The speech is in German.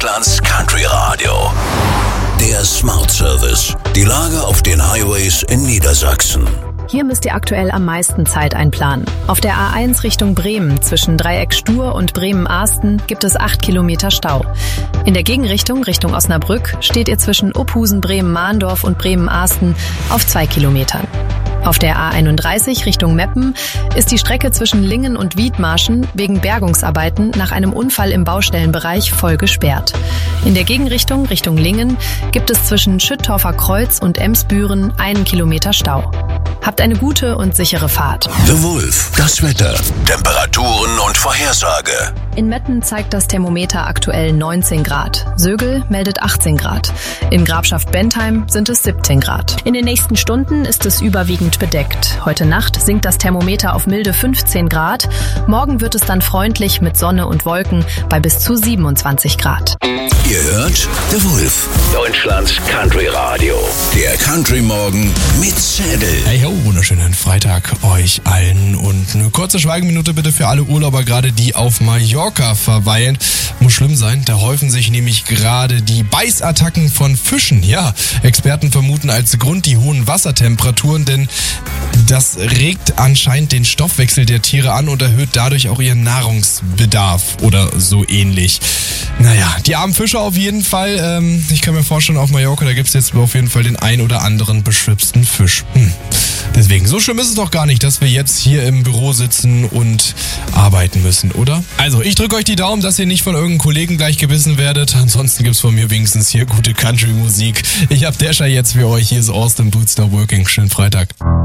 Deutschlands Country Radio. Der Smart Service. Die Lage auf den Highways in Niedersachsen. Hier müsst ihr aktuell am meisten Zeit einplanen. Auf der A1 Richtung Bremen zwischen Dreieck Stur und Bremen-Ahsten gibt es 8 Kilometer Stau. In der Gegenrichtung Richtung Osnabrück steht ihr zwischen Uphusen, Bremen-Mahndorf und Bremen-Ahsten auf 2 Kilometern. Auf der A31 Richtung Meppen ist die Strecke zwischen Lingen und Wiedmarschen wegen Bergungsarbeiten nach einem Unfall im Baustellenbereich voll gesperrt. In der Gegenrichtung Richtung Lingen gibt es zwischen Schüttorfer Kreuz und Emsbüren 1 Kilometer Stau. Habt eine gute und sichere Fahrt. The Wolf, das Wetter, Temperaturen und Vorhersage. In Metten zeigt das Thermometer aktuell 19 Grad. Sögel meldet 18 Grad. In Grafschaft Bentheim sind es 17 Grad. In den nächsten Stunden ist es überwiegend bedeckt. Heute Nacht sinkt das Thermometer auf milde 15 Grad. Morgen wird es dann freundlich mit Sonne und Wolken bei bis zu 27 Grad. Ihr hört The Wolf, Deutschlands Country Radio. Der Country Morgen mit Zedel. Hey ho, wunderschönen Freitag euch allen und eine kurze Schweigeminute bitte für alle Urlauber, gerade die auf Mallorca verweilen. Muss schlimm sein, da häufen sich nämlich gerade die Beißattacken von Fischen. Ja, Experten vermuten als Grund die hohen Wassertemperaturen, denn das regt anscheinend den Stoffwechsel der Tiere an und erhöht dadurch auch ihren Nahrungsbedarf oder so ähnlich. Naja, die armen Fische auf jeden Fall. Ich kann mir vorstellen, auf Mallorca, da gibt es jetzt auf jeden Fall den ein oder anderen beschwipsten Fisch. Deswegen, so schlimm ist es doch gar nicht, dass wir jetzt hier im Büro sitzen und arbeiten müssen, oder? Also, ich drücke euch die Daumen, dass ihr nicht von irgendeinem Kollegen gleich gebissen werdet. Ansonsten gibt's von mir wenigstens hier gute Country-Musik. Ich hab Dasher jetzt für euch. Hier ist Austin Boots Not Working. Schönen Freitag.